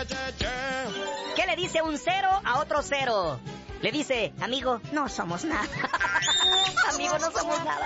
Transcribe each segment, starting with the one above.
¿Qué le dice un cero a otro cero? Le dice, amigo, no somos nada. Amigo, no somos nada.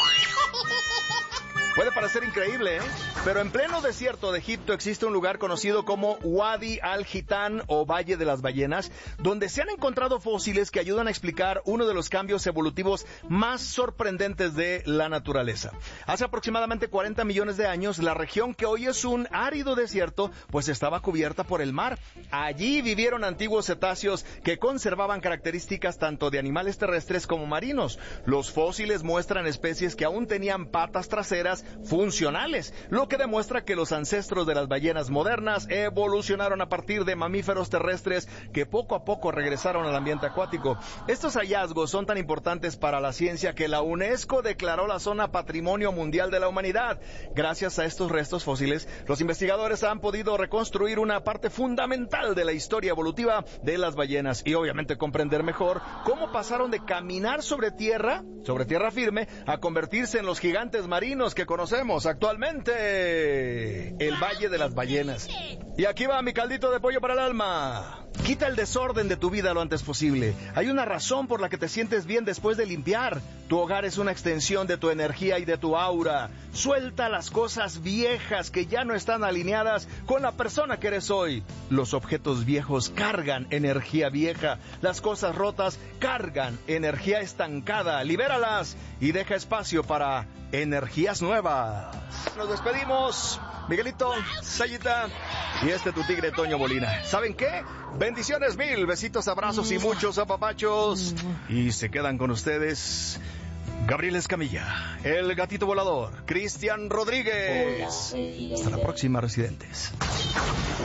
Puede parecer increíble, ¿eh? Pero en pleno desierto de Egipto existe un lugar conocido como Wadi al-Hitan o Valle de las Ballenas, donde se han encontrado fósiles que ayudan a explicar uno de los cambios evolutivos más sorprendentes de la naturaleza. Hace aproximadamente 40 millones de años, la región que hoy es un árido desierto, pues estaba cubierta por el mar. Allí vivieron antiguos cetáceos que conservaban características tanto de animales terrestres como marinos. Los fósiles muestran especies que aún tenían patas traseras funcionales, lo que demuestra que los ancestros de las ballenas modernas evolucionaron a partir de mamíferos terrestres que poco a poco regresaron al ambiente acuático. Estos hallazgos son tan importantes para la ciencia que la UNESCO declaró la zona Patrimonio Mundial de la Humanidad. Gracias a estos restos fósiles, los investigadores han podido reconstruir una parte fundamental de la historia evolutiva de las ballenas y obviamente comprender mejor cómo pasaron de caminar sobre tierra firme, a convertirse en los gigantes marinos que conocemos actualmente, el Valle de las Ballenas. Y aquí va mi caldito de pollo para el alma. Quita el desorden de tu vida lo antes posible. Hay una razón por la que te sientes bien después de limpiar. Tu hogar es una extensión de tu energía y de tu aura. Suelta las cosas viejas que ya no están alineadas con la persona que eres hoy. Los objetos viejos cargan energía vieja. Las cosas rotas cargan energía estancada. Libéralas y deja espacio para energías nuevas. Nos despedimos. Miguelito, Sayita y tu tigre Toño Molina. ¿Saben qué? Bendiciones mil, besitos, abrazos y muchos apapachos. Y se quedan con ustedes Gabriel Escamilla, el gatito volador, Cristian Rodríguez. Hasta la próxima, residentes.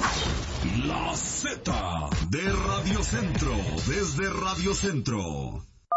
La Z de Radio Centro, desde Radio Centro.